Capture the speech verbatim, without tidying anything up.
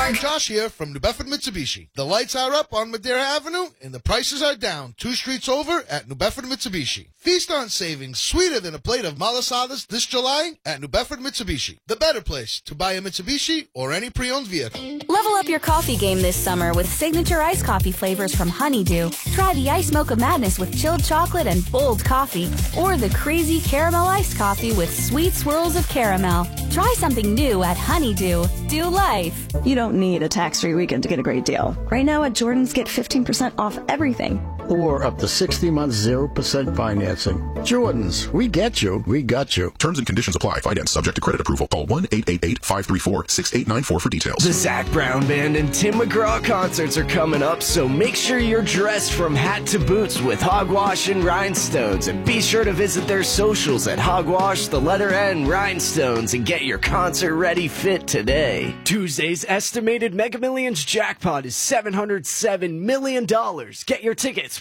Josh here from New Bedford Mitsubishi. The lights are up on Madeira Avenue and the prices are down two streets over at New Bedford Mitsubishi. Feast on savings sweeter than a plate of malasadas this July at New Bedford Mitsubishi. The better place to buy a Mitsubishi or any pre-owned vehicle. Level up your coffee game this summer with signature iced coffee flavors from Honeydew. Try the Ice Mocha Madness with chilled chocolate and bold coffee, or the crazy caramel iced coffee with sweet swirls of caramel. Try something new at Honeydew. Do life. You don't need a tax-free weekend to get a great deal. Right now at Jordan's, get fifteen percent off everything. Or up to sixty months, zero percent financing. Jordan's, we get you, we got you. Terms and conditions apply. Finance subject to credit approval. Call one eight eight eight, five three four, six eight nine four for details. The Zac Brown Band and Tim McGraw concerts are coming up, so make sure you're dressed from hat to boots with Hogwash and Rhinestones. And be sure to visit their socials at Hogwash, the letter N, Rhinestones, and get your concert-ready fit today. Tuesday's estimated Mega Millions jackpot is seven hundred seven million dollars. Get your tickets